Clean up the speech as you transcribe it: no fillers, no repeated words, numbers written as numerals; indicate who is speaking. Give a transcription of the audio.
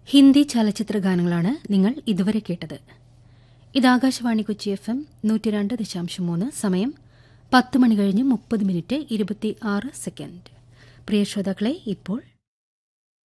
Speaker 1: ഹിന്ദി ചലച്ചിത്ര ഗാനങ്ങളാണ് നിങ്ങൾ ഇതുവരെ കേട്ടത്. ഇത് ആകാശവാണി കൊച്ചി FM 102.3. സമയം 10 മണി കഴിഞ്ഞ് 30 മിനിറ്റ് 26 സെക്കൻഡ്. പ്രിയ ശ്രോതാക്കളെ, ഇപ്പോൾ